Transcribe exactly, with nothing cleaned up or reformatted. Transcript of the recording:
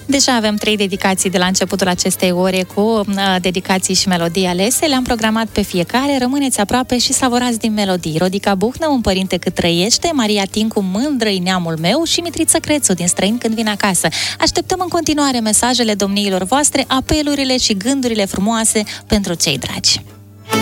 Deja avem trei dedicații de la începutul acestei ore cu uh, dedicații și melodii alese. Le-am programat pe fiecare. Rămâneți aproape și savorați din melodii. Rodica Buhnă, Un părinte cât trăiește, Maria Tincu, Mândră-i neamul meu și Mitriță Crețu, din Străin când vin acasă. Așteptăm în continuare mesajele domniilor voastre, apelurile și gândurile frumoase pentru cei dragi.